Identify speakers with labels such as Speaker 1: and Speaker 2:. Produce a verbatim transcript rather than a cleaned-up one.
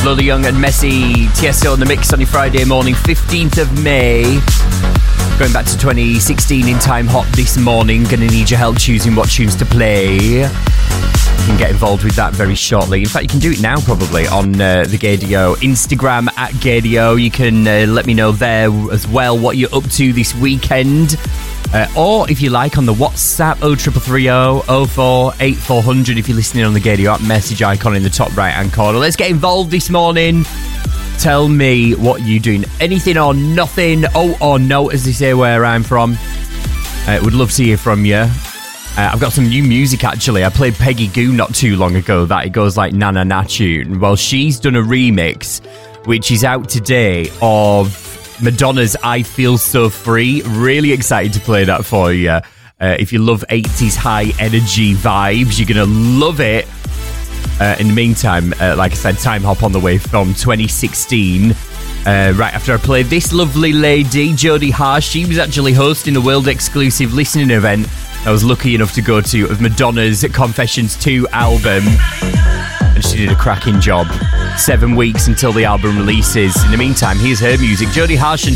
Speaker 1: Lola Young and Messi, Tiesto in the mix on your Friday morning, fifteenth of May. Going back to twenty sixteen in Time Hop this morning. Gonna need your help choosing what tunes to play. You can get involved with that very shortly. In fact, you can do it now probably on uh, the Gaydio Instagram at Gaydio. You can uh, let me know there as well what you're up to this weekend. Uh, or if you like on the WhatsApp oh three three three oh oh four eight four hundred if you're listening on the Gaydio app, message icon in the top right hand corner. Let's get involved this morning. Tell me what you're doing. Anything or nothing, oh or no, as they say where I'm from. I uh, would love to hear from you. Uh, I've got some new music actually. I played Peggy Goo not too long ago that it goes like Na Na Na tune. Well, she's done a remix which is out today of Madonna's I Feel So Free. Really excited to play that for you. Uh, if you love eighties high energy vibes, you're going to love it. Uh, in the meantime, uh, like I said, Time Hop on the way from twenty sixteen. Uh, right after I played this lovely lady, Jodie Harsh, she was actually hosting a world-exclusive listening event I was lucky enough to go to of Madonna's Confessions two album. And she did a cracking job. Seven weeks until the album releases. In the meantime, here's her music. Jodie Harsh and